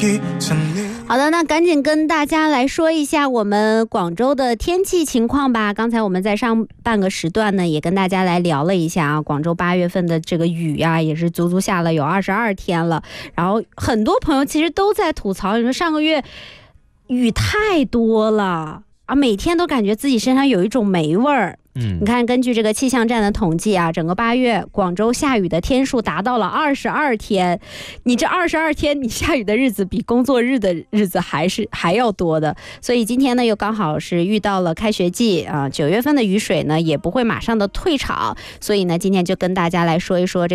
好的，那赶紧跟大家来说一下我们广州的天气情况吧。刚才我们在上半个时段呢，也跟大家来聊了一下啊，广州8月份的这个雨啊，也是足足下了有22天了。然后很多朋友其实都在吐槽，你说上个月雨太多了啊，每天都感觉自己身上有一种霉味儿。你看，根据这个气象站的统计啊，整个8月广州下雨的天数达到了22天。你这22天，你下雨的日子比工作日的日子还要多的。所以今天呢，又刚好是遇到了开学季啊，9月份的雨水呢也不会马上的退场。所以呢，今天就跟大家来说一说